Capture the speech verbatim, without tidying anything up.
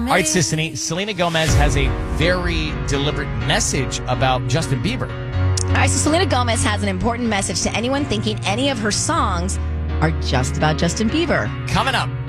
All right, Sissany, Selena Gomez has a very deliberate message about Justin Bieber. All right, so Selena Gomez has an important message to anyone thinking any of her songs are just about Justin Bieber. Coming up.